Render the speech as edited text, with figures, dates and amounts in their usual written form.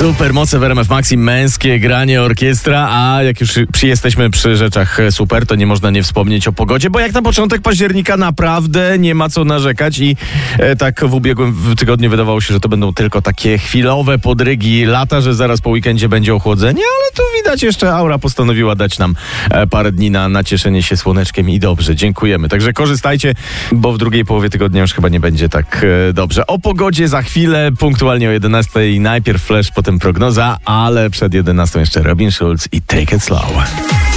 Super moce w RMF Maxim, męskie granie, orkiestra, a jak już jesteśmy przy rzeczach super, to nie można nie wspomnieć o pogodzie, bo jak na początek października naprawdę nie ma co narzekać i tak w ubiegłym tygodniu wydawało się, że to będą tylko takie chwilowe podrygi lata, że zaraz po weekendzie będzie ochłodzenie, ale tu widać jeszcze aura postanowiła dać nam parę dni na nacieszenie się słoneczkiem i dobrze, dziękujemy. Także korzystajcie, bo w drugiej połowie tygodnia już chyba nie będzie tak dobrze. O pogodzie za chwilę, punktualnie o 11:00, najpierw flash, potem prognoza, ale przed 11:00 jeszcze Robin Schulz i Take It Slow.